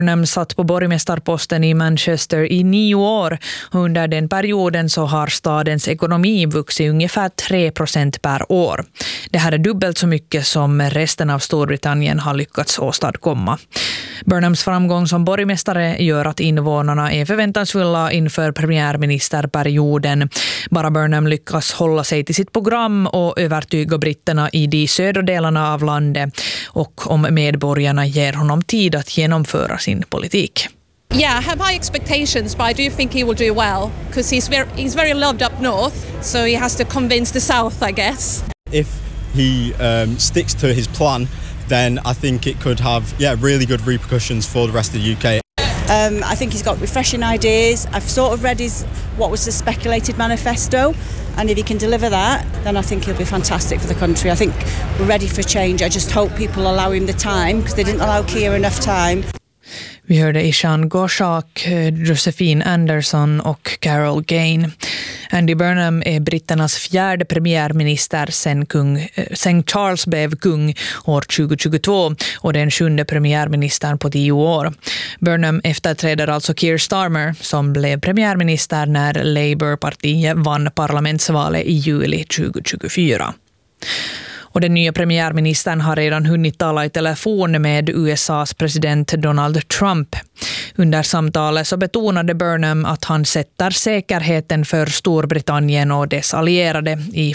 Burnham satt på borgmästarposten i Manchester i 9 år och under den perioden så har stadens ekonomi vuxit ungefär 3% per år. Det här är dubbelt så mycket som resten av Storbritannien har lyckats åstadkomma. Burnhams framgång som borgmästare gör att invånarna är förväntansfulla inför premiärministerperioden. Bara Burnham lyckas hålla sig till sitt program och övertyga britterna i de södra delarna av landet och om medborgarna ger honom tid att genomföra sin politik. Yeah, I have high expectations, but I do think he will do well because he's very loved up north, so he has to convince the south, I guess. If he sticks to his plan, then I think it could have really good repercussions for the rest of the UK. I think he's got refreshing ideas. I've sort of read what was the speculated manifesto, and if he can deliver that, then I think he'll be fantastic for the country. I think we're ready for change. I just hope people allow him the time, because they didn't allow Keir enough time. Vi hörde Ishan Goshak, Josephine Anderson och Carol Gain. Andy Burnham är britternas 4:e premiärminister sen Charles blev kung år 2022 och den 7:e premiärministern på 10 år. Burnham efterträder alltså Keir Starmer som blev premiärminister när Labour-partiet vann parlamentsvalet i juli 2024. Och den nya premiärministern har redan hunnit tala i telefon med USAs president Donald Trump. Under samtalet så betonade Burnham att han sätter säkerheten för Storbritannien och dess allierade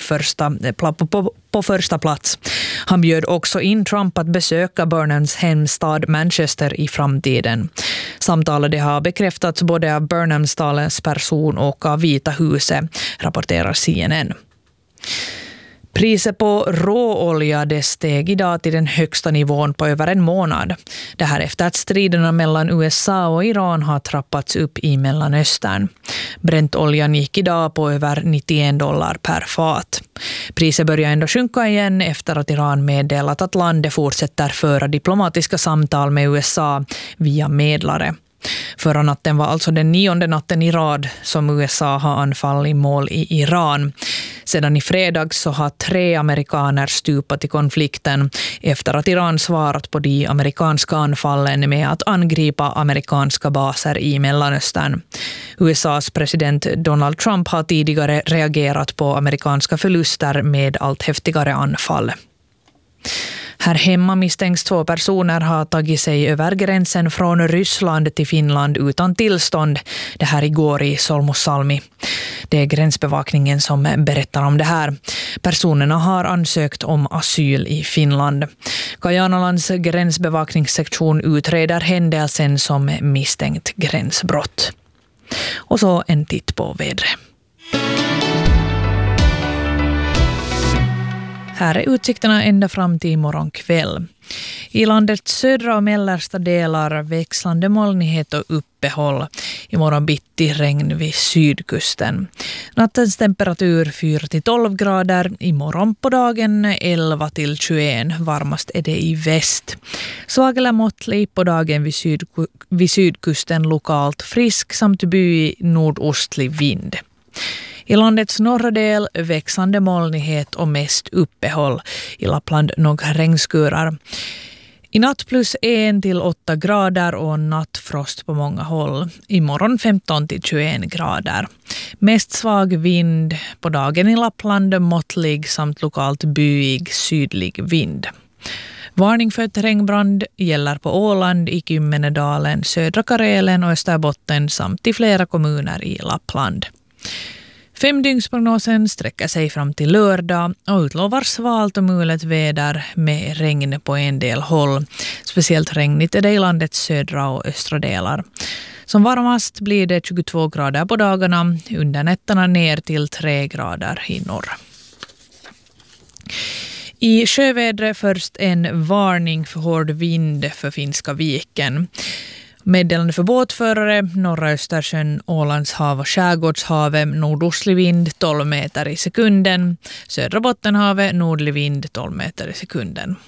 på första plats. Han bjöd också in Trump att besöka Burnhams hemstad Manchester i framtiden. Samtalet har bekräftats både av Burnhams talesperson och av Vita huset, rapporterar CNN. Priset på råolja det steg idag till den högsta nivån på över en månad. Det här efter att striderna mellan USA och Iran har trappats upp i Mellanöstern. Brentoljan gick idag på över $91 per fat. Priset börjar ändå sjunka igen efter att Iran meddelat att landet fortsätter föra diplomatiska samtal med USA via medlare. Förra natten var alltså den 9:e natten i rad som USA har anfallit mål i Iran. Sedan i fredags så har 3 amerikaner stupat i konflikten efter att Iran svarat på de amerikanska anfallen med att angripa amerikanska baser i Mellanöstern. USAs president Donald Trump har tidigare reagerat på amerikanska förluster med allt häftigare anfall. Här hemma misstänks 2 personer ha tagit sig över gränsen från Ryssland till Finland utan tillstånd. Det här igår i Solmusalmi. Det är gränsbevakningen som berättar om det här. Personerna har ansökt om asyl i Finland. Kajanalands gränsbevakningssektion utreder händelsen som misstänkt gränsbrott. Och så en titt på vädret. Här är utsikterna ända fram till imorgon kväll. I landets södra och mellersta delar växlande molnighet och uppehåll. Imorgon bitti regn vid sydkusten. Nattens temperatur 4-12 grader. Imorgon på dagen 11-21. Varmast är det i väst. Svag eller måttlig på dagen vid sydkusten lokalt frisk samt byig nordostlig vind. I landets norra del växande molnighet och mest uppehåll. I Lappland några regnskurar. I natt +1-8 grader och nattfrost på många håll. Imorgon 15-21 grader. Mest svag vind på dagen i Lappland, måttlig samt lokalt byig sydlig vind. Varning för terrängbrand gäller på Åland, i Kymmenedalen, södra Karelen och Österbotten samt i flera kommuner i Lappland. 5-dygnsprognosen sträcker sig fram till lördag och utlovar svalt och mulet väder med regn på en del håll. Speciellt regnigt är det i landets södra och östra delar. Som varmast blir det 22 grader på dagarna, under nätterna ner till 3 grader i norr. I sjövädret först en varning för hård vind för Finska viken. Meddelande för båtförare, norra Östersjön, Ålandshav och Skärgårdshavet, nordostlig vind 12 meter i sekunden. Södra Bottenhavet, nordlig vind 12 meter i sekunden.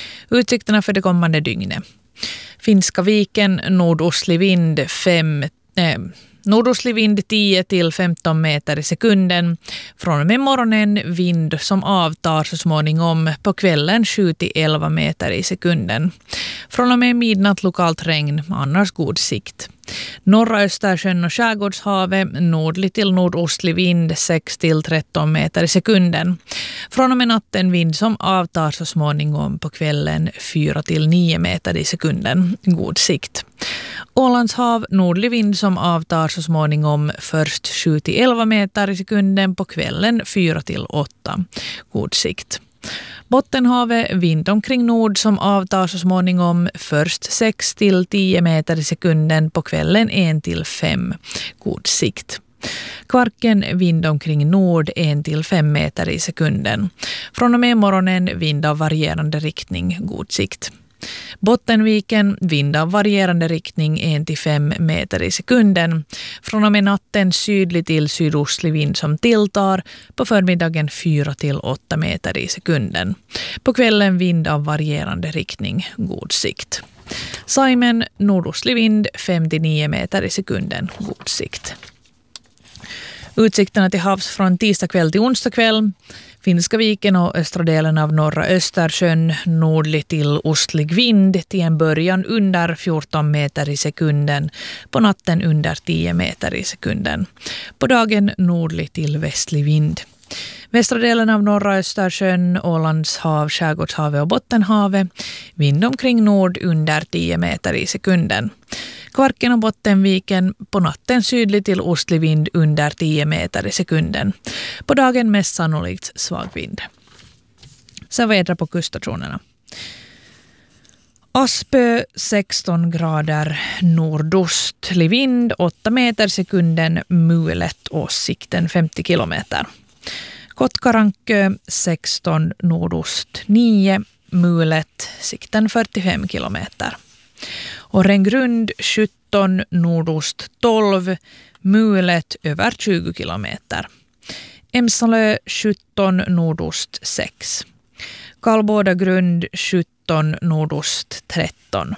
Utsikterna för det kommande dygnet. Finska viken, nordostlig vind 5 Nordostlig vind 10 till 15 meter i sekunden. Från och med morgonen vind som avtar så småningom, på kvällen 7 till 11 meter i sekunden. Från och med midnatt lokalt regn, annars god sikt. Norra Östersjön och Skärgårdshavet nordlig till nordostlig vind 6 till 13 meter i sekunden. Från och med natten vind som avtar så småningom, på kvällen 4 till 9 meter i sekunden. God sikt. Ålandshav nordlig vind som avtar så småningom, först 7 till 11 meter i sekunden, på kvällen 4 till 8. God sikt. Bottenhavet vind omkring nord som avtar så småningom, först 6 till 10 meter i sekunden, på kvällen 1 till 5. God sikt. Kvarken vind omkring nord 1 till 5 meter i sekunden. Från och med morgonen vind av varierande riktning, god sikt. Bottenviken vind av varierande riktning 1 till 5 meter i sekunden. Från och med natten sydlig till sydostlig vind som tilltar, på förmiddagen 4 till 8 meter i sekunden. På kvällen vind av varierande riktning, god sikt. Saimen nordostlig vind 5 till 9 meter i sekunden, god sikt. Utsikterna till havs från tisdag kväll till onsdag kväll. Finska viken och östra delen av norra Östersjön nordlig till ostlig vind, till en början under 14 meter i sekunden, på natten under 10 meter i sekunden. På dagen nordlig till västlig vind. Västra delen av norra Östersjön, Ålandshav, Skärgårdshavet och Bottenhavet vind omkring nord under 10 meter i sekunden. Kvarken och Bottenviken på natten sydlig till ostlig vind under 10 meter i sekunden. På dagen mest sannolikt svag vind. Så vädra på kuststationerna. Aspö 16 grader nordostlig vind 8 meter sekunden, mulet och sikten 50 kilometer. Kotkarankö 16 nordost 9, mulet, sikten 45 kilometer. Och Rengrund 17 nordost 12, mulet över 20 kilometer. Emsalö 17 nordost 6. Karlbådagrund 17 nordost 13.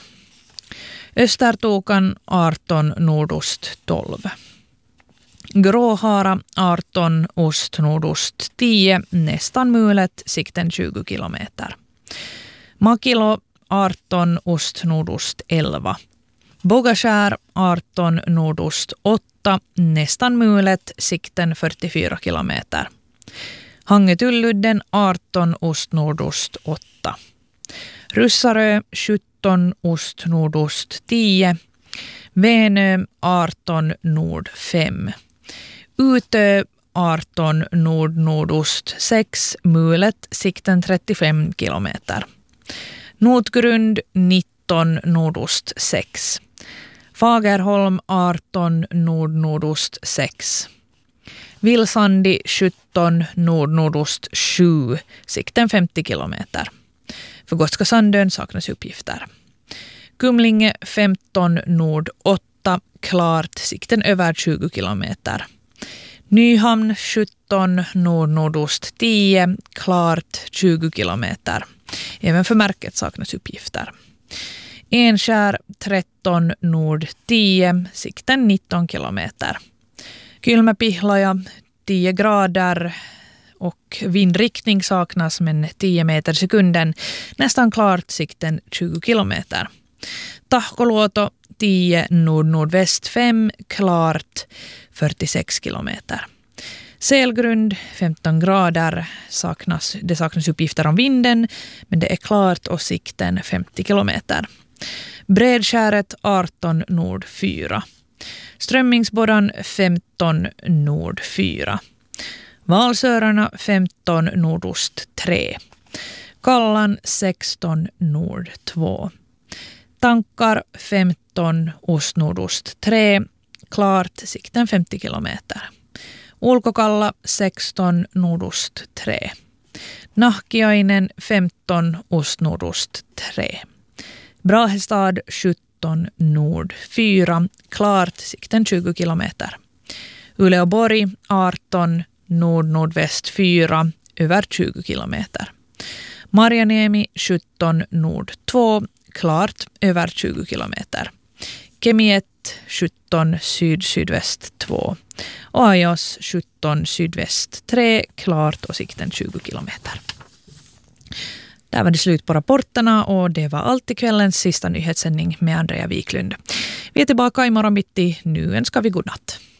Östertokan 18 nordost 12. Gråhara 18 ost nordost 10, nästan mulet, sikten 20 kilometer. Makilo 18 ost nordost 11. Bogaskär 18 nordost 8, nästan mulet, sikten 44 kilometer. Hangetulludden 18 ost nordost 8. Russarö 17 ost nordost 10. Vänö 18 nord 5. Utö 18 nord nordost 6, mulet, sikten 35 kilometer. Notgrund 19 nordost 6. Fagerholm 18 nord nordost 6. Vilsandi 17 nord nordost 7, sikten 50 kilometer. För Gotska Sandön saknas uppgifter. Kumlinge 15 nord 8, klart, sikten över 20 kilometer. Nyhamn 17 nord nordost 10, klart 20 kilometer. Även för märket saknas uppgifter. Enskär 13 nord 10, sikten 19 kilometer. Kylmäpihlaja 10 grader och vindriktning saknas, men 10 meter sekunden. Nästan klart, sikten 20 kilometer. Tahkoluoto 10 nord-nordväst 5, klart 46 kilometer. Selgrund 15 grader, det saknas uppgifter om vinden, men det är klart och sikten 50 kilometer. Bredskäret 18 nord 4. Strömmingsborran 15 nord 4. Valsörarna 15 nordost 3. Kallan 16 nord 2. Tankar 15 ost-nordost 3, klart, sikten 50 kilometer. Ulkokalla 16 nordost 3. Nahkiainen 15 ost-nordost 3. Brahestad 17 nord 4, klart, sikten 20 kilometer. Uleåborg 18 nord-nordväst 4, över 20 kilometer. Marjaniemi 17 nord 2, klart, över 20 kilometer. Kemi 1 17 syd-sydväst 2. Och Ajos 17 sydväst 3, klart och sikten 20 kilometer. Där var det slut på rapporterna och det var allt i kvällens sista nyhetssändning med Andrea Wiklund. Vi är tillbaka imorgon bitti. Nu önskar vi god natt.